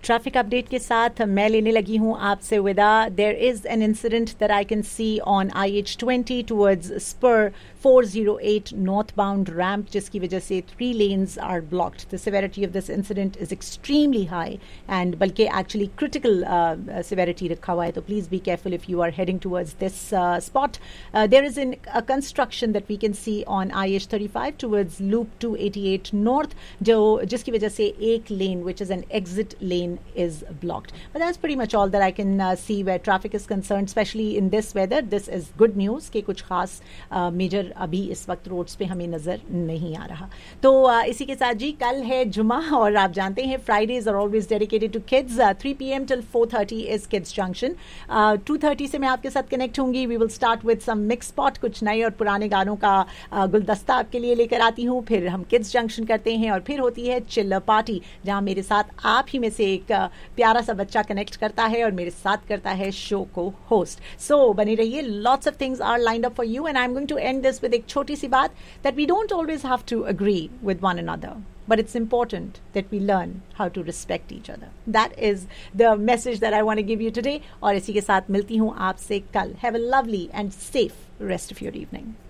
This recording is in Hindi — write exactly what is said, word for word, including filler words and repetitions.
ट्रैफिक अपडेट के साथ मैं लेने लगी हूं आपसे विदा. There is an incident that I can see on I H twenty towards spur four oh eight north bound ramp, जिसकी वजह से three lens are blocked. The severity of this incident is extremely high and बल्कि एक्चुअली क्रिटिकल सिवेरिटी रखा हुआ है, तो please be careful if you are heading towards this spot. There is in a construction that we can see on I H thirty five towards loop to eighty eight north, जो जिसकी वजह से एक लेन which is an exit lane is blocked. But that's pretty much all that I can uh, see where traffic is concerned, especially in this weather. This is good news कि कुछ खास मेजर uh, अभी इस वक्त रोड्स पे हमें नजर नहीं आ रहा. तो uh, इसी के साथ जी कल है जुमा और आप जानते हैं Fridays are always dedicated to kids. Three P M till four thirty is kids junction. To thirty से मैं आपके साथ कनेक्ट होंगी. We will start with some mix spot, कुछ नए और पुराने गानों का uh, गुलदस्ता आपके लिए लेकर आती हूँ. फिर हम किड्स जंक्शन करते हैं और फिर होती है चिल्लर पार्टी, जहाँ मेरे साथ आप ही में से एक प्यारा सा बच्चा कनेक्ट करता है और मेरे साथ करता है शो को होस्ट. सो बने रहिए. Lots of things are lined up for you and I am going to and this with एक छोटी सी बात that we don't always have to agree with one another, but it's important that we learn how to respect each other. That is the message that I want to give you today. और इसी के साथ मिलती हूँ आपसे कल. Have a lovely and safe rest of your evening.